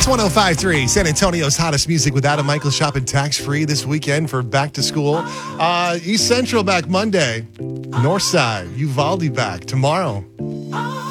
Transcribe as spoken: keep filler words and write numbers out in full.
It's one oh five point three, San Antonio's hottest music with Adam Michael shopping tax-free this weekend for back to school. Uh, East Central back Monday. North Side, Uvalde back tomorrow.